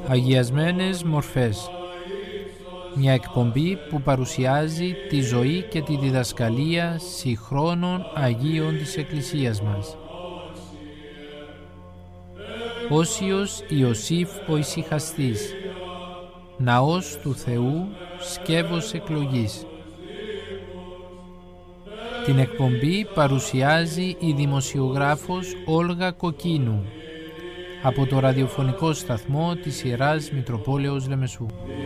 Αγιασμένες μορφές. Μια εκπομπή που παρουσιάζει τη ζωή και τη διδασκαλία συγχρόνων Αγίων της Εκκλησίας μας. Όσιος Ιωσήφ ο Ησυχαστής. Ναός του Θεού, σκεύος εκλογής. Την εκπομπή παρουσιάζει η δημοσιογράφος Όλγα Κοκκίνου από το ραδιοφωνικό σταθμό της Ιεράς Μητροπόλεως Λεμεσού.